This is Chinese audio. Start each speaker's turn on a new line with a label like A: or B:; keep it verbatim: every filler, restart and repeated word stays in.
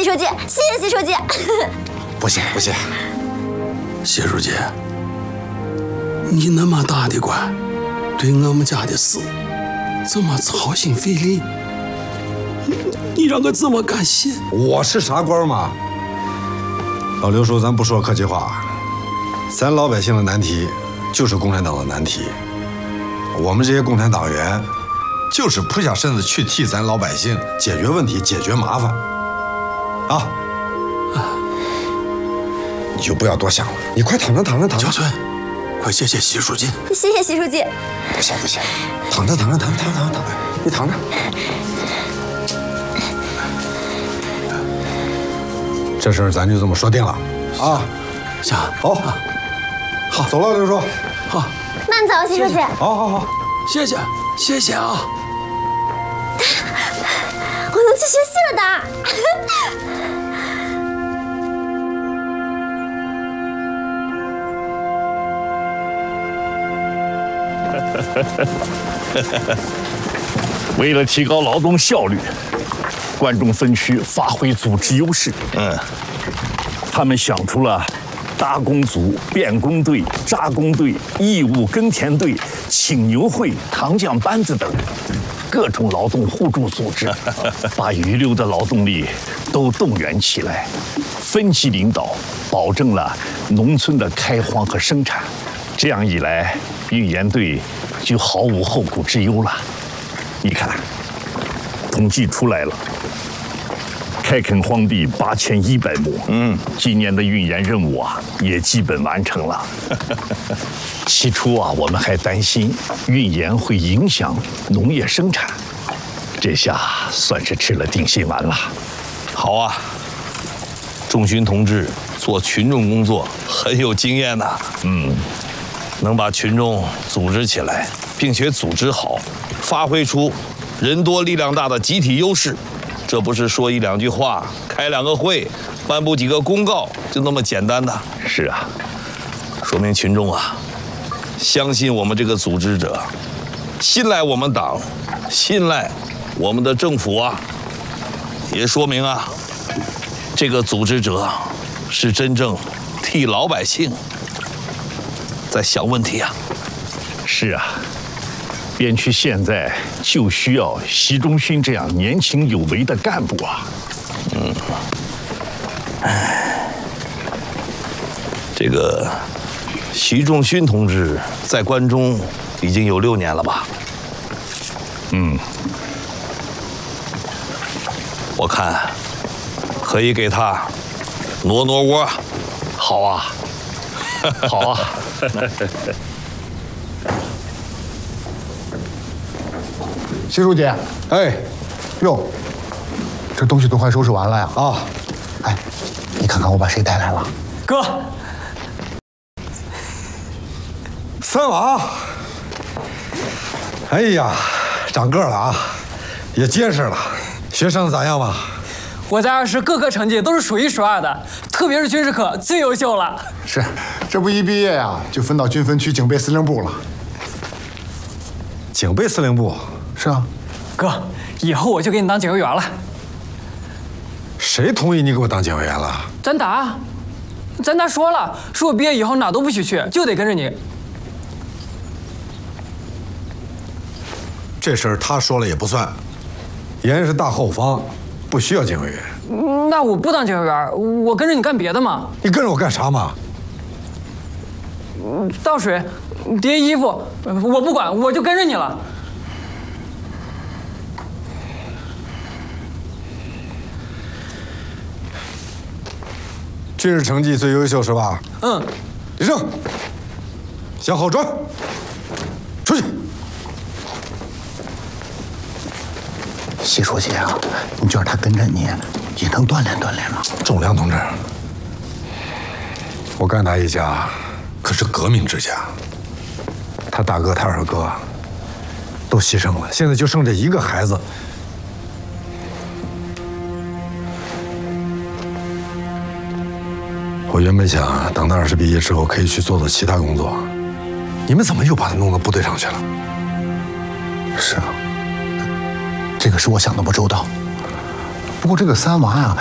A: 习书记，谢谢习书记。
B: 不谢不谢。
C: 习书记，你那么大的官，对我们家的事这么操心费力，你你让我怎么感谢？
B: 我是啥官吗？老刘叔，咱不说客气话，咱老百姓的难题就是共产党的难题，我们这些共产党员就是扑下身子去替咱老百姓解决问题、解决麻烦，啊！你就不要多想了，你快躺着躺着躺着。
C: 小春，快谢谢习书记。
A: 谢谢习书记。
B: 不行不行，躺着躺着躺着躺着躺着躺着，你躺着。这事儿咱就这么说定了，啊，
C: 行，
B: 好，好，走了，刘叔，
C: 好，
A: 慢走，习书记。
B: 好好好，
C: 谢谢，谢谢啊！
A: 我能去学戏了的。
D: 为了提高劳动效率，关中分区发挥组织优势。嗯，他们想出了打工组、变工队、扎工队、义务耕田队、青牛会、糖浆班子等各种劳动互助组织，把余留的劳动力都动员起来，分级领导，保证了农村的开荒和生产。这样一来，运盐队就毫无后顾之忧了。你看，统计出来了，开垦荒地八千一百亩。嗯，今年的运盐任务啊，也基本完成了。起初啊，我们还担心运盐会影响农业生产，这下算是吃了定心丸了。
E: 好啊，仲勋同志做群众工作很有经验呐。嗯。能把群众组织起来，并且组织好，发挥出人多力量大的集体优势，这不是说一两句话、开两个会、颁布几个公告就那么简单的。
D: 是啊，
E: 说明群众啊，相信我们这个组织者，信赖我们党，信赖我们的政府啊，也说明啊，这个组织者是真正替老百姓在想问题啊！
D: 是啊，边区现在就需要习仲勋这样年轻有为的干部啊。嗯，
E: 哎，这个习仲勋同志在关中已经有六年了吧？嗯，我看可以给他挪挪窝。
D: 好啊，好啊。
F: 习书记，
B: 哎，
F: 哟，这东西都快收拾完了呀！
B: 啊，
F: 哎，你看看我把谁带来了？
G: 哥，
B: 三娃，哎呀，长个了啊，也结实了。学生咋样吧？
G: 我在二师各科成绩都是数一数二的，特别是军事课最优秀了。
F: 是，这不一毕业呀，就分到军分区警备司令部了。
B: 警备司令部？
F: 是啊。
G: 哥，以后我就给你当警卫员了。
B: 谁同意你给我当警卫员了？
G: 咱达，咱达说了，说我毕业以后哪都不许去，就得跟着你。
B: 这事儿他说了也不算，严是大后方，不需要警卫员。
G: 那我不当警卫员，我跟着你干别的嘛。
B: 你跟着我干啥嘛？
G: 倒水、叠衣服，我不管，我就跟着你了。
B: 军事成绩最优秀是吧？
G: 嗯。
B: 立正，向后转，出去。
F: 习书记啊，你觉得他跟着你，也能锻炼锻炼吗？
B: 仲良同志，我干他一家可是革命之家，他大哥他二哥都牺牲了，现在就剩这一个孩子。我原本想等他二师毕业之后可以去做做其他工作，你们怎么又把他弄到部队上去了？
F: 是啊，这个是我想的不周到。不过这个三娃啊，